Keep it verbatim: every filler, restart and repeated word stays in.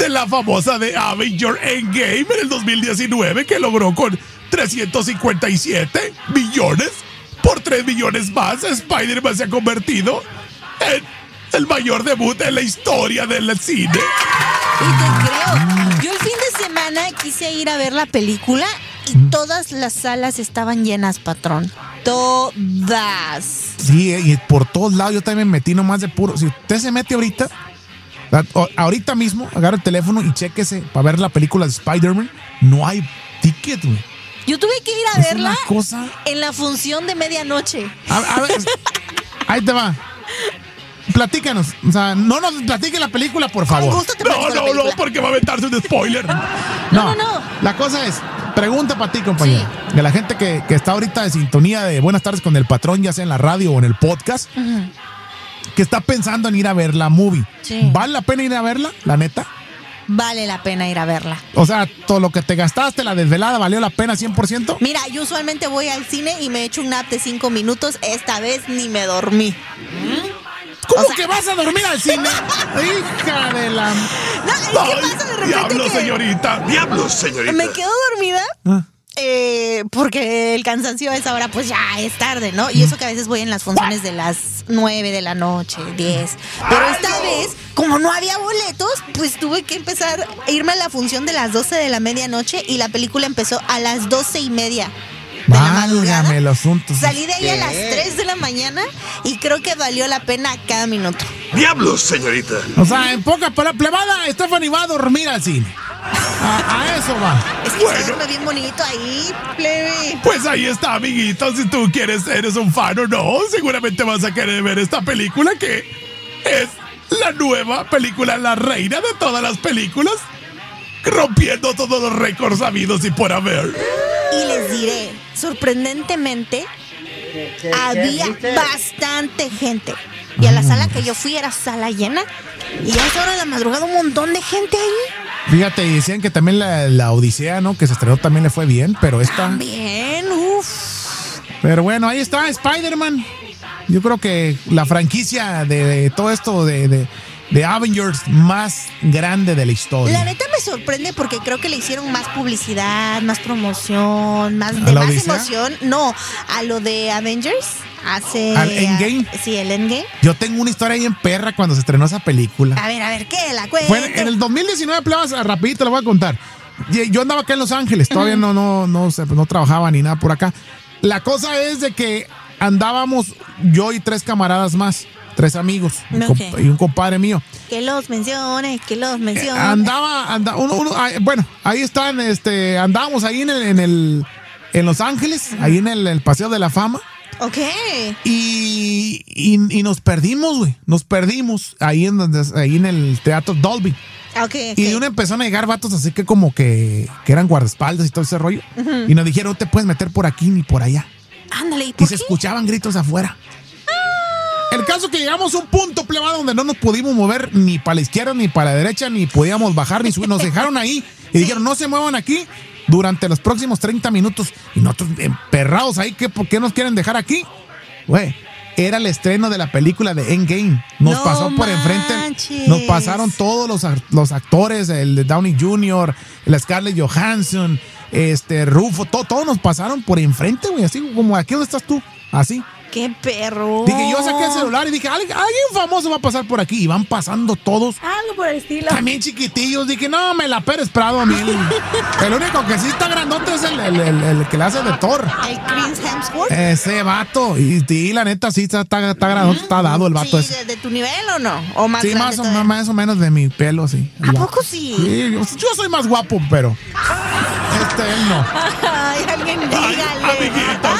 de la famosa de Avengers Endgame en el dos mil diecinueve, que logró con trescientos cincuenta y siete millones. Por tres millones más, Spider-Man se ha convertido en el mayor debut en la historia del cine. Y te creo. Yo el fin de semana quise ir a ver la película y todas las salas estaban llenas, patrón. Todas. Sí, y por todos lados yo también me metí nomás de puro. Si usted se mete ahorita, ahorita mismo, agarra el teléfono y chéquese para ver la película de Spider-Man. No hay ticket, güey. Yo tuve que ir a Es verla una cosa... en la función de medianoche. A, a ver, ahí te va. Platícanos. O sea, no nos platique la película, por favor. Con gusto te No, platico la no, no, película. porque va a aventarse un spoiler. No, no, no. La cosa es, pregunta para ti, compañero. Sí. De la gente que, que está ahorita de sintonía de Buenas tardes con el patrón, ya sea en la radio o en el podcast, Ujú. que está pensando en ir a ver la movie. Sí. ¿Vale la pena ir a verla, la neta? Vale la pena ir a verla. O sea, todo lo que te gastaste, la desvelada, ¿valió la pena cien por ciento? Mira, yo usualmente voy al cine y me echo un nap de cinco minutos. Esta vez ni me dormí. ¿Cómo O sea- que vas a dormir al cine? Hija de la... No, ¿y qué pasa de repente Diablo, que señorita. ¡Diablos, señorita! me quedo dormida? Ah. Eh, porque el cansancio a esa hora pues ya es tarde, ¿no? Y eso que a veces voy en las funciones de las nueve de la noche, diez. Pero esta vez, como no había boletos, pues tuve que empezar a irme a la función de las doce de la medianoche y la película empezó a las doce y media de la madrugada. Válgame los asuntos. Salí de ahí a las tres de la mañana y creo que valió la pena cada minuto. ¡Diablos, señorita! O sea, en poca palabra, plebada, Stephanie va a dormir al cine. A, a eso va. Es que Bueno. se duerme bien bonito ahí, plebe. Pues ahí está, amiguito. Si tú quieres, eres un fan o no, seguramente vas a querer ver esta película que es la nueva película, la reina de todas las películas, rompiendo todos los récords habidos y por haber. Y les diré, sorprendentemente, había bastante gente. Y a la sala que yo fui era sala llena. Y a esa hora de la madrugada un montón de gente ahí. Fíjate, y decían que también la, la Odisea, ¿no? Que se estrenó también le fue bien, pero esta... Bien, uff. Pero bueno, ahí está Spider-Man. Yo creo que la franquicia de, de todo esto de, de, de Avengers más grande de la historia. La neta me sorprende porque creo que le hicieron más publicidad, más promoción, más ¿A de la más Odisea? emoción. No, a lo de Avengers. Hace. ¿Al Endgame? a- sí, el Endgame. Yo tengo una historia ahí en perra cuando se estrenó esa película. A ver, a ver, ¿qué? La cuenta. Fue en el dos mil diecinueve, plebas, rapidito lo voy a contar. Y- Yo andaba acá en Los Ángeles, todavía no, no, no, sé, no trabajaba ni nada por acá. La cosa es de que andábamos yo y tres camaradas más, tres amigos, un Ok. compa- y un compadre mío. Que los mencione, que los mencione. Andaba, anda, uno, uno, ay, bueno, ahí están, este, andábamos ahí en el, en el, en Los Ángeles, ahí en el, el Paseo de la Fama. Ok. Y, y, y nos perdimos, güey. Nos perdimos ahí en, donde, ahí en el Teatro Dolby. Ok, ok. Y de una empezaron a llegar vatos así que como que, que eran guardaespaldas y todo ese rollo. Y nos dijeron, no te puedes meter por aquí ni por allá. Ándale, ¿y Y por se qué? escuchaban gritos afuera. El caso que llegamos a un punto, plebado, donde no nos pudimos mover ni para la izquierda ni para la derecha, ni podíamos bajar ni subir. Nos dejaron ahí y dijeron, no se muevan aquí durante los próximos treinta minutos. Y nosotros emperrados ahí, ¿qué, ¿por qué nos quieren dejar aquí? Güey, era el estreno de la película de Endgame. Nos No pasó por enfrente. manches. Nos pasaron todos los, ar- los actores, el de Downey junior, la Scarlett Johansson, este, Rufo, todo, todos nos pasaron por enfrente, güey. Así como aquí donde estás tú, así. ¡Qué perro! Dije, yo saqué el celular y dije, alguien, alguien famoso va a pasar por aquí. Y van pasando todos, Algo por el estilo. también chiquitillos. Dije, no, me la Pérez Prado a mí. El, el único que sí está grandote es el, el, el- el que le hace de Thor. El Chris Hemsworth. Ese vato. Y, y la neta, sí, está, está, está grandote, está dado el vato Sí, ese. de, de tu nivel o no? ¿O más Sí, grande más o, todavía? más o menos de mi pelo, sí. el ¿A vato. poco sí? Sí, yo, yo soy más guapo, pero este él no. Ay, alguien Ay, dígale. amiguito,